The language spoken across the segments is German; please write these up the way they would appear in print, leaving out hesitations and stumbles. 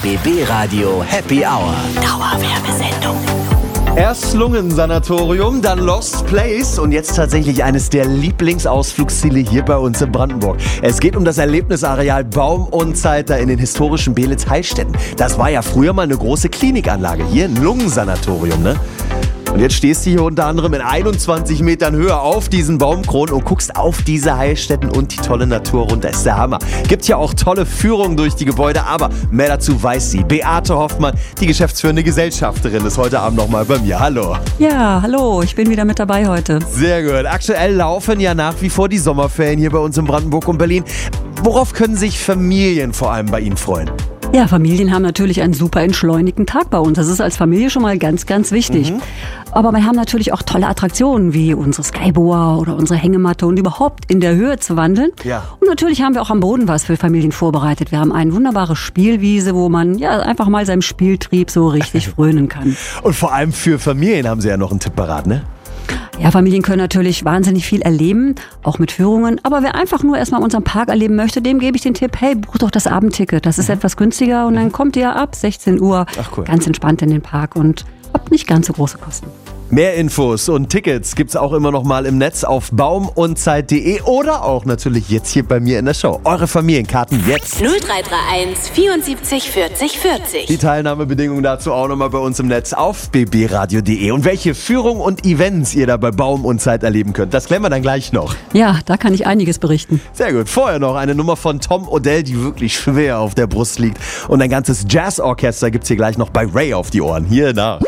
BB Radio Happy Hour. Dauerwerbesendung. Erst Lungensanatorium, dann Lost Place und jetzt tatsächlich eines der Lieblingsausflugsziele hier bei uns in Brandenburg. Es geht um das Erlebnisareal Baum und Zeit da in den historischen Beelitz-Heilstätten. Das war ja früher mal eine große Klinikanlage, hier ein Lungensanatorium, ne? Und jetzt stehst du hier unter anderem in 21 Metern Höhe auf diesen Baumkronen und guckst auf diese Heilstätten und die tolle Natur runter. Ist der Hammer. Gibt ja auch tolle Führungen durch die Gebäude, aber mehr dazu weiß sie. Beate Hoffmann, die geschäftsführende Gesellschafterin, ist heute Abend nochmal bei mir. Hallo. Ja, hallo, ich bin wieder mit dabei heute. Sehr gut. Aktuell laufen ja nach wie vor die Sommerferien hier bei uns in Brandenburg und Berlin. Worauf können sich Familien vor allem bei Ihnen freuen? Ja, Familien haben natürlich einen super entschleunigten Tag bei uns. Das ist als Familie schon mal ganz, ganz wichtig. Aber wir haben natürlich auch tolle Attraktionen wie unsere Skyboa oder unsere Hängematte und überhaupt in der Höhe zu wandeln. Ja. Und natürlich haben wir auch am Boden was für Familien vorbereitet. Wir haben eine wunderbare Spielwiese, wo man ja einfach mal seinem Spieltrieb so richtig frönen kann. Und vor allem für Familien haben Sie ja noch einen Tipp parat, ne? Ja, Familien können natürlich wahnsinnig viel erleben, auch mit Führungen. Aber wer einfach nur erstmal unseren Park erleben möchte, dem gebe ich den Tipp, hey, buch doch das Abendticket. Das ist etwas günstiger und dann kommt ihr ab 16 Uhr ganz entspannt in den Park und habt nicht ganz so große Kosten. Mehr Infos und Tickets gibt's auch immer noch mal im Netz auf baumundzeit.de oder auch natürlich jetzt hier bei mir in der Show. Eure Familienkarten jetzt. 0331 74 40 40. Die Teilnahmebedingungen dazu auch nochmal bei uns im Netz auf bbradio.de. Und welche Führung und Events ihr da bei Baum und Zeit erleben könnt, das klären wir dann gleich noch. Ja, da kann ich einiges berichten. Sehr gut. Vorher noch eine Nummer von Tom Odell, die wirklich schwer auf der Brust liegt. Und ein ganzes Jazzorchester gibt's hier gleich noch bei Ray auf die Ohren. Hier nach.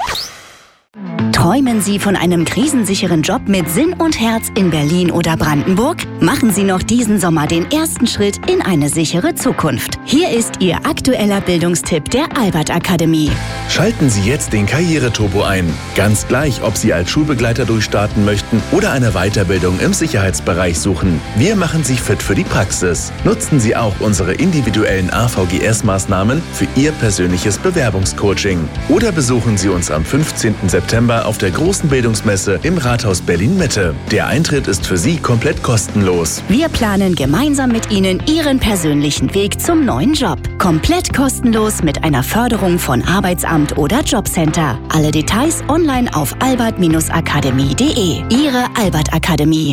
Träumen Sie von einem krisensicheren Job mit Sinn und Herz in Berlin oder Brandenburg? Machen Sie noch diesen Sommer den ersten Schritt in eine sichere Zukunft. Hier ist Ihr aktueller Bildungstipp der Albert Akademie. Schalten Sie jetzt den Karriereturbo ein. Ganz gleich, ob Sie als Schulbegleiter durchstarten möchten oder eine Weiterbildung im Sicherheitsbereich suchen. Wir machen Sie fit für die Praxis. Nutzen Sie auch unsere individuellen AVGS-Maßnahmen für Ihr persönliches Bewerbungscoaching. Oder besuchen Sie uns am 15. September auf der großen Bildungsmesse im Rathaus Berlin-Mitte. Der Eintritt ist für Sie komplett kostenlos. Wir planen gemeinsam mit Ihnen Ihren persönlichen Weg zum neuen Job. Komplett kostenlos mit einer Förderung von Arbeitsamt oder Jobcenter. Alle Details online auf albert-akademie.de. Ihre Albert Akademie.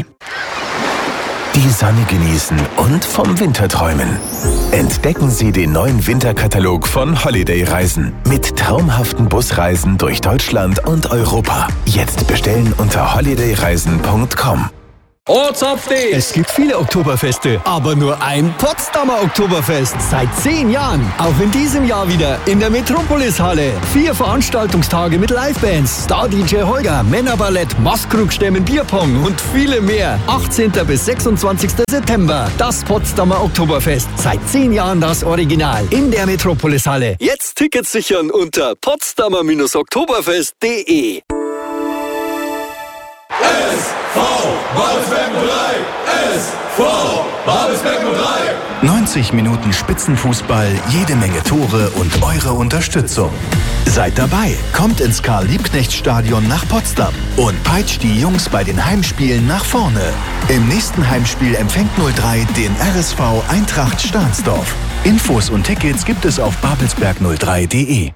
Die Sonne genießen und vom Winter träumen. Entdecken Sie den neuen Winterkatalog von Holiday Reisen mit traumhaften Busreisen durch Deutschland und Europa. Jetzt bestellen unter holidayreisen.com. Ortsupdate! Es gibt viele Oktoberfeste, aber nur ein Potsdamer Oktoberfest. Seit 10 Jahren. Auch in diesem Jahr wieder in der Metropolis-Halle. 4 Veranstaltungstage mit Livebands, Star-DJ Holger, Männerballett, Maskrug-Stämmen, Bierpong und viele mehr. 18. bis 26. September. Das Potsdamer Oktoberfest. Seit 10 Jahren das Original. In der Metropolis-Halle. Jetzt Tickets sichern unter potsdamer-oktoberfest.de. SV Babelsberg 03! SV Babelsberg 03! 90 Minuten Spitzenfußball, jede Menge Tore und eure Unterstützung. Seid dabei, kommt ins Karl-Liebknecht-Stadion nach Potsdam und peitscht die Jungs bei den Heimspielen nach vorne. Im nächsten Heimspiel empfängt 03 den RSV Eintracht Stahnsdorf. Infos und Tickets gibt es auf babelsberg03.de.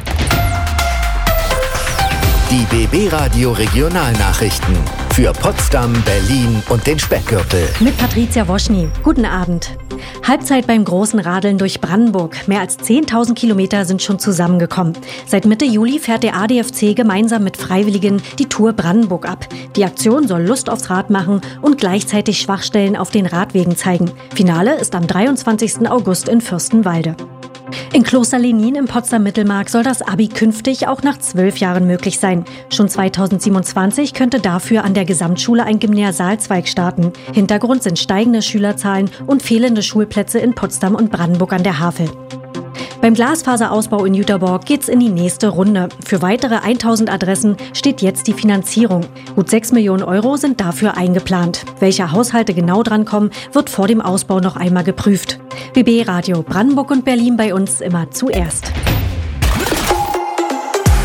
Die BB Radio Regionalnachrichten für Potsdam, Berlin und den Speckgürtel. Mit Patricia Woschny. Guten Abend. Halbzeit beim großen Radeln durch Brandenburg. Mehr als 10.000 Kilometer sind schon zusammengekommen. Seit Mitte Juli fährt der ADFC gemeinsam mit Freiwilligen die Tour Brandenburg ab. Die Aktion soll Lust aufs Rad machen und gleichzeitig Schwachstellen auf den Radwegen zeigen. Finale ist am 23. August in Fürstenwalde. In Kloster Lenin im Potsdam-Mittelmark soll das Abi künftig auch nach 12 Jahren möglich sein. Schon 2027 könnte dafür an der Gesamtschule ein Gymnasialzweig starten. Hintergrund sind steigende Schülerzahlen und fehlende Schulplätze in Potsdam und Brandenburg an der Havel. Beim Glasfaserausbau in Jüterborg geht's in die nächste Runde. Für weitere 1000 Adressen steht jetzt die Finanzierung. Gut 6 Millionen Euro sind dafür eingeplant. Welche Haushalte genau drankommen, wird vor dem Ausbau noch einmal geprüft. BB Radio Brandenburg und Berlin bei uns immer zuerst.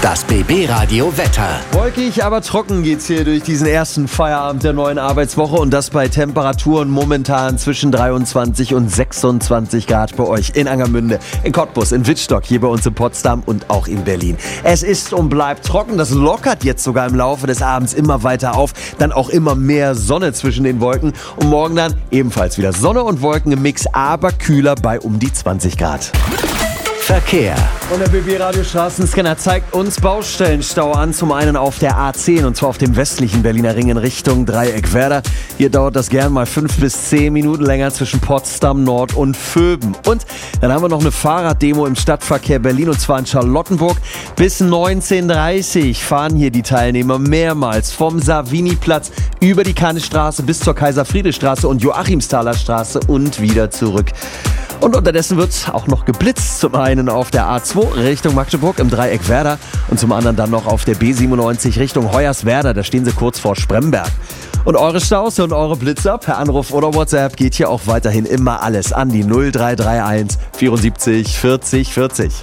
Das BB Radio Wetter. Wolkig, aber trocken geht's hier durch diesen ersten Feierabend der neuen Arbeitswoche und das bei Temperaturen momentan zwischen 23 und 26 Grad bei euch in Angermünde, in Cottbus, in Wittstock, hier bei uns in Potsdam und auch in Berlin. Es ist und bleibt trocken, das lockert jetzt sogar im Laufe des Abends immer weiter auf, dann auch immer mehr Sonne zwischen den Wolken und morgen dann ebenfalls wieder Sonne und Wolken im Mix, aber kühler bei um die 20 Grad. Verkehr. Und der BB Radio Straßenscanner zeigt uns Baustellenstau an. Zum einen auf der A10 und zwar auf dem westlichen Berliner Ring in Richtung Dreieck Werder. Hier dauert das gern mal 5 bis 10 Minuten länger zwischen Potsdam Nord und Vöben. Und dann haben wir noch eine Fahrraddemo im Stadtverkehr Berlin und zwar in Charlottenburg. Bis 19:30 Uhr fahren hier die Teilnehmer mehrmals vom Savini-Platz über die Kannestraße bis zur Kaiser-Friedrich-Straße und Joachimsthaler Straße und wieder zurück. Und unterdessen wird auch noch geblitzt, zum einen auf der A2 Richtung Magdeburg im Dreieck Werder und zum anderen dann noch auf der B97 Richtung Hoyerswerda, da stehen sie kurz vor Spremberg. Und eure Staus und eure Blitzer per Anruf oder WhatsApp geht hier auch weiterhin immer alles an die 0331 74 40 40.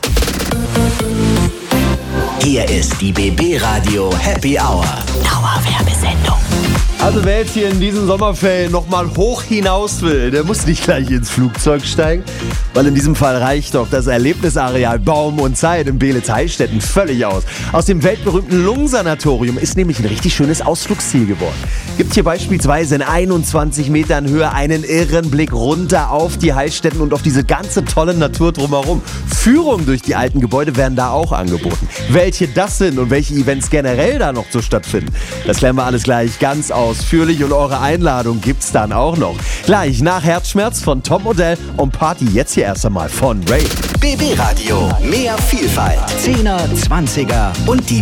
Hier ist die BB Radio Happy Hour. Dauerwerbesendung. Also wer jetzt hier in diesen Sommerferien nochmal hoch hinaus will, der muss nicht gleich ins Flugzeug steigen, weil in diesem Fall reicht doch das Erlebnisareal Baum und Zeit in Beelitz-Heilstätten völlig aus. Aus dem weltberühmten Lungensanatorium ist nämlich ein richtig schönes Ausflugsziel geworden. Gibt hier beispielsweise in 21 Metern Höhe einen irren Blick runter auf die Heilstätten und auf diese ganze tolle Natur drumherum. Führungen durch die alten Gebäude werden da auch angeboten. Welche das sind und welche Events generell da noch so stattfinden, das klären wir alles gleich ganz ausführlich und eure Einladung gibt's dann auch noch. Gleich nach Herzschmerz von Top Modell und Party jetzt hier erst einmal von Ray. BB Radio, mehr Vielfalt, 10er, 20er und die